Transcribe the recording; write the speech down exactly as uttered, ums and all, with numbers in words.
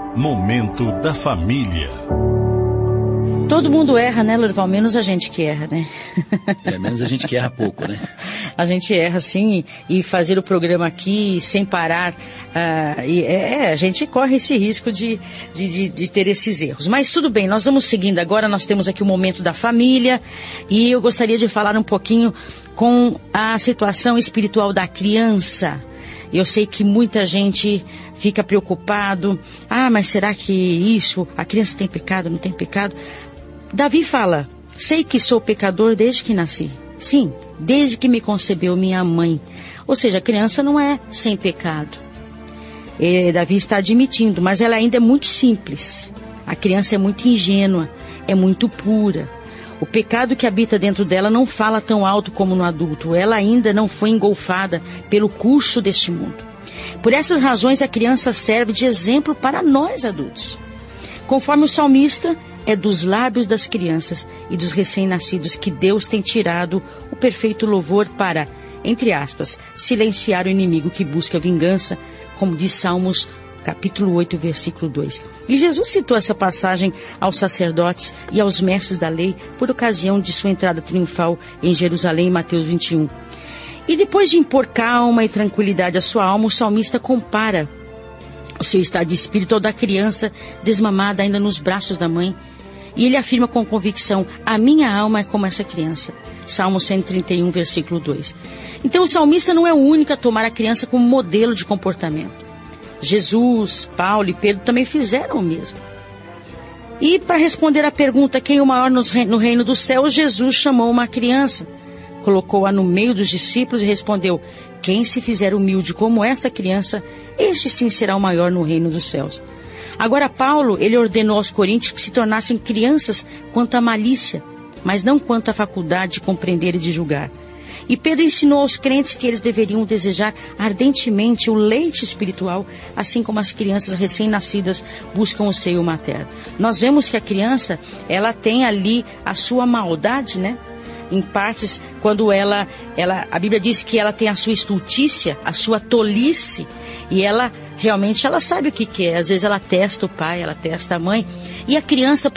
Momento da Família. Todo mundo erra, né, Lourival? Menos a gente que erra, né? É, menos a gente que erra pouco, né? A gente erra, sim, e fazer o programa aqui sem parar, uh, e é, a gente corre esse risco de, de, de, de ter esses erros. Mas tudo bem, nós vamos seguindo agora, nós temos aqui o Momento da Família, e eu gostaria de falar um pouquinho com a situação espiritual da criança. Eu sei que muita gente fica preocupado, ah, mas será que isso, a criança tem pecado, não tem pecado? Davi fala, sei que sou pecador desde que nasci. Sim, desde que me concebeu minha mãe. Ou seja, a criança não é sem pecado. E Davi está admitindo, mas ela ainda é muito simples. A criança é muito ingênua, é muito pura. O pecado que habita dentro dela não fala tão alto como no adulto. Ela ainda não foi engolfada pelo curso deste mundo. Por essas razões, a criança serve de exemplo para nós adultos. Conforme o salmista, é dos lábios das crianças e dos recém-nascidos que Deus tem tirado o perfeito louvor para, entre aspas, silenciar o inimigo que busca vingança, como diz Salmos capítulo oito, versículo dois. E Jesus citou essa passagem aos sacerdotes e aos mestres da lei por ocasião de sua entrada triunfal em Jerusalém, em Mateus vinte e um. E depois de impor calma e tranquilidade à sua alma, o salmista compara o seu estado de espírito ao da criança desmamada ainda nos braços da mãe. E ele afirma com convicção, a minha alma é como essa criança. Salmo cento e trinta e um, versículo dois. Então o salmista não é o único a tomar a criança como modelo de comportamento. Jesus, Paulo e Pedro também fizeram o mesmo. E para responder à pergunta, quem é o maior no reino dos céus, Jesus chamou uma criança, colocou-a no meio dos discípulos e respondeu, quem se fizer humilde como esta criança, este sim será o maior no reino dos céus. Agora Paulo, ele ordenou aos coríntios que se tornassem crianças quanto à malícia, mas não quanto à faculdade de compreender e de julgar. E Pedro ensinou aos crentes que eles deveriam desejar ardentemente o leite espiritual, assim como as crianças recém-nascidas buscam o seio materno. Nós vemos que a criança, ela tem ali a sua maldade, né? Em partes, quando ela, ela, a Bíblia diz que ela tem a sua estultícia, a sua tolice, e ela, realmente, ela sabe o que que é. Às vezes ela testa o pai, ela testa a mãe, e a criança